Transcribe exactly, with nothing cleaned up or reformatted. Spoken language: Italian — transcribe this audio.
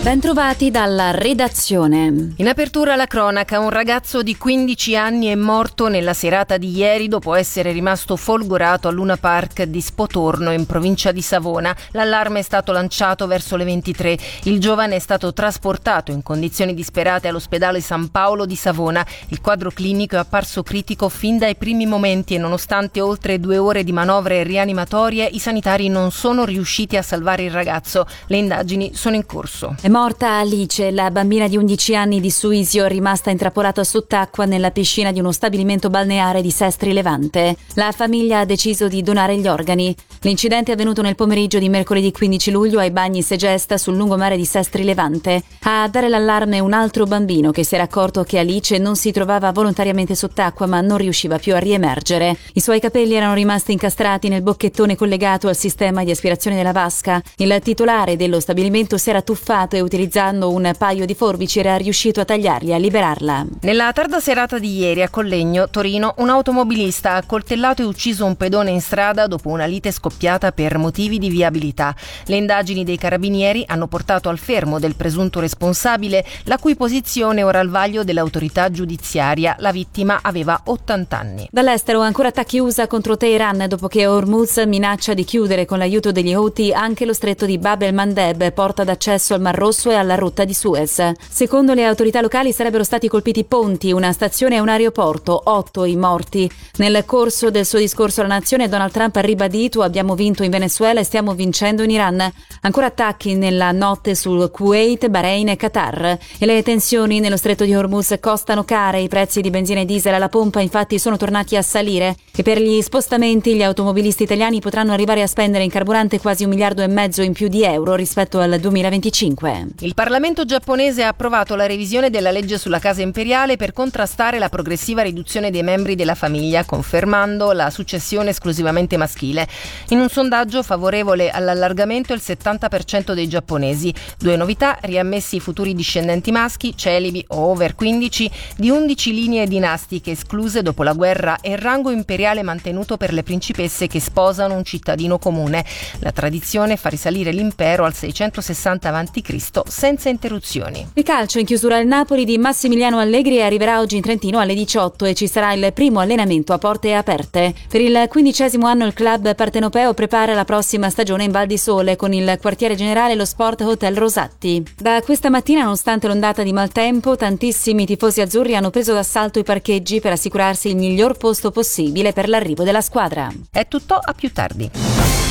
Bentrovati dalla redazione. In apertura la cronaca, un ragazzo di quindici anni è morto nella serata di ieri dopo essere rimasto folgorato al Luna Park di Spotorno in provincia di Savona. L'allarme è stato lanciato verso le ventitré. Il giovane è stato trasportato in condizioni disperate all'ospedale San Paolo di Savona. Il quadro clinico è apparso critico fin dai primi momenti e nonostante oltre due ore di manovre rianimatorie, i sanitari non sono riusciti a salvare il ragazzo. Le indagini sono in corso. È morta Alice, la bambina di undici anni di Suisio, rimasta intrappolata sott'acqua nella piscina di uno stabilimento balneare di Sestri Levante. La famiglia ha deciso di donare gli organi. L'incidente è avvenuto nel pomeriggio di mercoledì quindici luglio ai bagni Segesta sul lungomare di Sestri Levante. A dare l'allarme un altro bambino che si era accorto che Alice non si trovava volontariamente sott'acqua ma non riusciva più a riemergere. I suoi capelli erano rimasti incastrati nel bocchettone collegato al sistema di aspirazione della vasca. Il titolare dello stabilimento si era tuffato e utilizzando un paio di forbici era riuscito a tagliarli e a liberarla. Nella tarda serata di ieri a Collegno, Torino, un automobilista ha accoltellato e ucciso un pedone in strada dopo una lite scoppiata per motivi di viabilità. Le indagini dei carabinieri hanno portato al fermo del presunto responsabile, la cui posizione è ora al vaglio dell'autorità giudiziaria. La vittima aveva ottanta anni. Dall'estero ancora attacchi U S A contro Teheran dopo che Hormuz minaccia di chiudere con l'aiuto degli Houthi anche lo stretto di Bab el-Mandeb, porta d'accesso al Mar Rosso e alla rotta di Suez. Secondo le autorità locali sarebbero stati colpiti ponti, una stazione e un aeroporto, otto i morti. Nel corso del suo discorso alla nazione Donald Trump ha ribadito: abbiamo vinto in Venezuela e stiamo vincendo in Iran. Ancora attacchi nella notte sul Kuwait, Bahrain e Qatar e le tensioni nello stretto di Hormuz costano care. I prezzi di benzina e diesel alla pompa infatti sono tornati a salire e per gli spostamenti gli automobilisti italiani potranno arrivare a spendere in carburante quasi un miliardo e mezzo in più di euro rispetto al duemilaventicinque. Il Parlamento giapponese ha approvato la revisione della legge sulla casa imperiale per contrastare la progressiva riduzione dei membri della famiglia, confermando la successione esclusivamente maschile. In un sondaggio favorevole all'allargamento il settanta per cento dei giapponesi. Due novità: riammessi i futuri discendenti maschi, celibi o over quindici, di undici linee dinastiche escluse dopo la guerra e il rango imperiale mantenuto per le principesse che sposano un cittadino comune. La tradizione fa risalire l'impero al seicentosessanta avanti Cristo senza interruzioni. Il calcio in chiusura: il Napoli di Massimiliano Allegri arriverà oggi in Trentino alle diciotto e ci sarà il primo allenamento a porte aperte. Per il quindicesimo anno il club partenopeo prepara la prossima stagione in Val di Sole con il quartiere generale lo Sport Hotel Rosatti. Da questa mattina, nonostante l'ondata di maltempo, tantissimi tifosi azzurri hanno preso d'assalto i parcheggi per assicurarsi il miglior posto possibile per l'arrivo della squadra. È tutto, a più tardi.